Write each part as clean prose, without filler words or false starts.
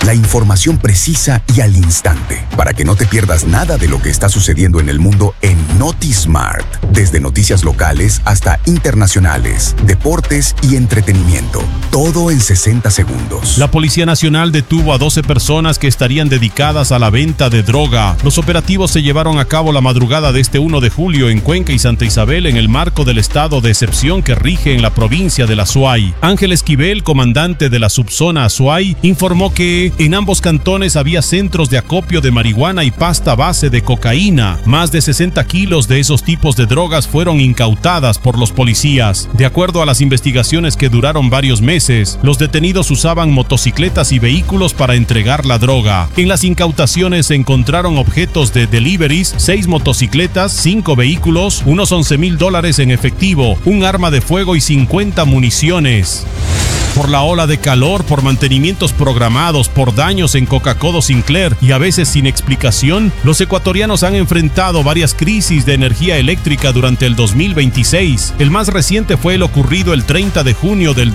La información precisa y al instante, para que no te pierdas nada de lo que está sucediendo en el mundo en NotiSmart. Desde noticias locales hasta internacionales, deportes y entretenimiento. Todo en 60 segundos. La Policía Nacional detuvo a 12 personas que estarían dedicadas a la venta de droga. Los operativos se llevaron a cabo la madrugada de este 1 de julio en Cuenca y Santa Isabel en el marco del estado de excepción que rige en la provincia de la Azuay. Ángel Esquivel, comandante de la subzona Azuay, informó que en ambos cantones había centros de acopio de marihuana y pasta base de cocaína. Más de 60 kilos de esos tipos de drogas fueron incautadas por los policías. De acuerdo a las investigaciones que duraron varios meses, los detenidos usaban motocicletas y vehículos para entregar la droga. En las incautaciones se encontraron objetos de deliveries, 6 motocicletas, 5 vehículos, unos $11,000 en efectivo, un arma de fuego y 50 municiones. Por la ola de calor, por mantenimientos programados, por daños en Coca-Cola Sinclair y a veces sin explicación, los ecuatorianos han enfrentado varias crisis de energía eléctrica durante el 2026. El más reciente fue el ocurrido el 30 de junio del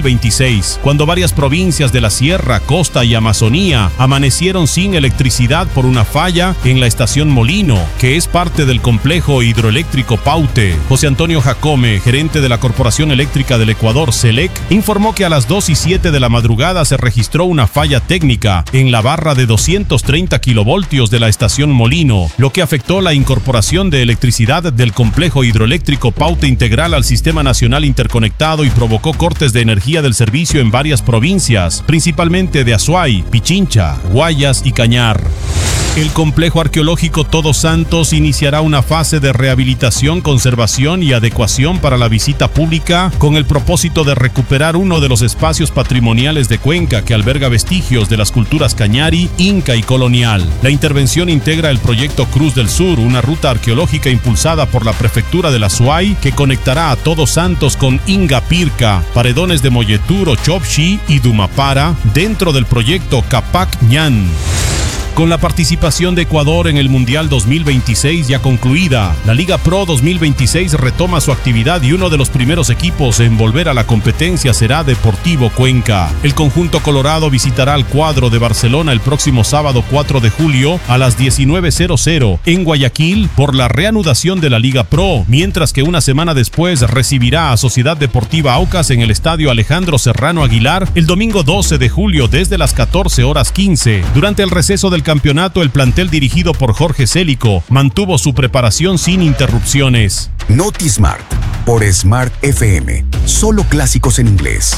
2026, cuando varias provincias de la Sierra, Costa y Amazonía amanecieron sin electricidad por una falla en la estación Molino, que es parte del complejo hidroeléctrico Paute. José Antonio Jacome, gerente de la Corporación Eléctrica del Ecuador, CELEC, informó que a las 2:07 de la madrugada se registró una falla técnica en la barra de 230 kilovoltios de la estación Molino, lo que afectó la incorporación de electricidad del complejo hidroeléctrico Paute Integral al Sistema Nacional Interconectado y provocó cortes de energía del servicio en varias provincias, principalmente de Azuay, Pichincha, Guayas y Cañar. El complejo arqueológico Todos Santos iniciará una fase de rehabilitación, conservación y adecuación para la visita pública con el propósito de recuperar uno de los espacios patrimoniales de Cuenca que alberga vestigios de las culturas cañari, inca y colonial. La intervención integra el proyecto Cruz del Sur, una ruta arqueológica impulsada por la prefectura de la Azuay que conectará a Todos Santos con Ingapirca, paredones de Molleturo, Chopchi y Dumapara dentro del proyecto Capac Ñan. Con la participación de Ecuador en el Mundial 2026 ya concluida, la Liga Pro 2026 retoma su actividad y uno de los primeros equipos en volver a la competencia será Deportivo Cuenca. El conjunto colorado visitará al cuadro de Barcelona el próximo sábado 4 de julio a las 19:00 en Guayaquil por la reanudación de la Liga Pro, mientras que una semana después recibirá a Sociedad Deportiva Aucas en el Estadio Alejandro Serrano Aguilar el domingo 12 de julio desde las 14:15. Durante el receso del campeonato, el plantel dirigido por Jorge Célico mantuvo su preparación sin interrupciones. NotiSmart por Smart FM. Solo clásicos en inglés.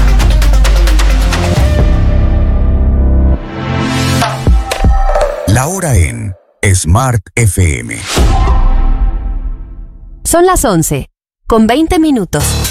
La hora en Smart FM. Son las 11:20.